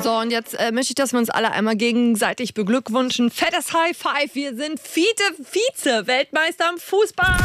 So, und jetzt möchte ich, dass wir uns alle einmal gegenseitig beglückwünschen. Fettes High Five, wir sind Vize-Weltmeister im Fußball.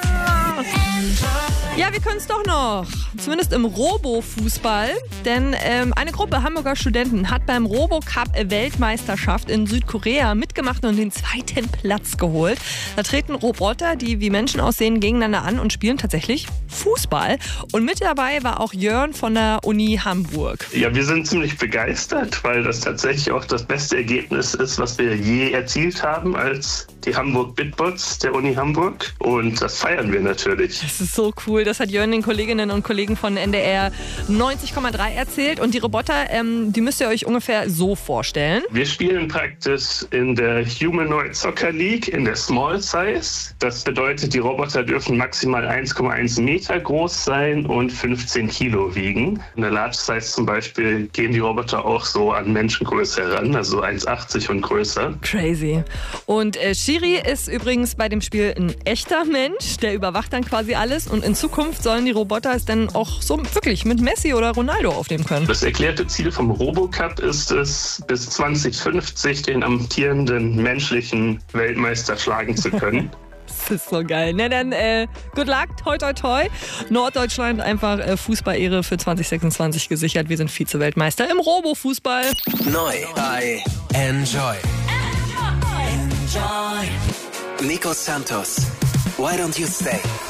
Ja, wir können es doch noch. Zumindest im Robo-Fußball. Denn eine Gruppe Hamburger Studenten hat beim Robo-Cup-Weltmeisterschaft in Südkorea mitgemacht und den 2. Platz geholt. Da treten Roboter, die wie Menschen aussehen, gegeneinander an und spielen tatsächlich Fußball. Und mit dabei war auch Jörn von der Uni Hamburg. Ja, wir sind ziemlich begeistert, weil das tatsächlich auch das beste Ergebnis ist, was wir je erzielt haben als die Hamburg Bitbots der Uni Hamburg. Und das feiern wir natürlich. Das ist so cool. Das hat Jörn den Kolleginnen und Kollegen von NDR 90,3 erzählt. Und die Roboter, die müsst ihr euch ungefähr so vorstellen. Wir spielen praktisch in der Humanoid Soccer League in der Small Size. Das bedeutet, die Roboter dürfen maximal 1,1 Meter groß sein und 15 Kilo wiegen. In der Large Size zum Beispiel gehen die Roboter auch so an Menschengröße heran, also 1,80 und größer. Crazy. Und Shiri ist übrigens bei dem Spiel ein echter Mensch, der überwacht dann quasi alles. Und in Zukunft sollen die Roboter es dann auch so wirklich mit Messi oder Ronaldo aufnehmen können. Das erklärte Ziel vom Robocup ist es, bis 2050 den amtierenden menschlichen Weltmeister schlagen zu können. Das ist so geil. Na dann, good luck, toi toi toi. Norddeutschland einfach Fußball-Ehre für 2026 gesichert. Wir sind Vize-Weltmeister im Robo-Fußball. Neu bei Enjoy. Nico Santos, Why Don't You Stay?